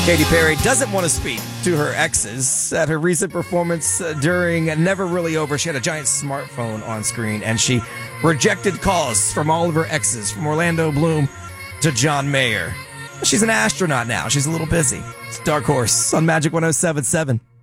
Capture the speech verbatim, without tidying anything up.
Katy Perry doesn't want to speak to her exes. At her recent performance uh, during Never Really Over, she had a giant smartphone on screen, and she rejected calls from all of her exes, from Orlando Bloom to John Mayer. She's an astronaut now. She's a little busy. It's Dark Horse on Magic one oh seven point seven.